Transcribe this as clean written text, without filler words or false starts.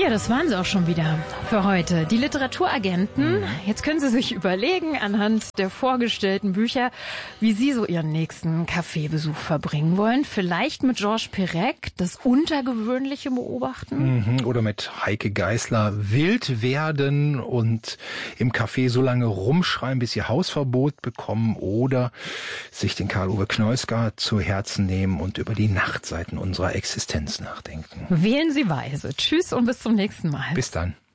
Ja, das waren sie auch schon wieder für heute. Die Literaturagenten. Jetzt können Sie sich überlegen, anhand der vorgestellten Bücher, wie Sie so Ihren nächsten Kaffeebesuch verbringen wollen. Vielleicht mit Georges Perec, das Untergewöhnliche beobachten. Oder mit Heike Geisler, wild werden und im Café so lange rumschreien, bis Sie Hausverbot bekommen. Oder sich den Karl-Uwe Kneusgar zu Herzen nehmen und über die Nachtseiten unserer Existenz nachdenken. Wählen Sie weise. Tschüss und bis zum nächsten Mal. Bis dann.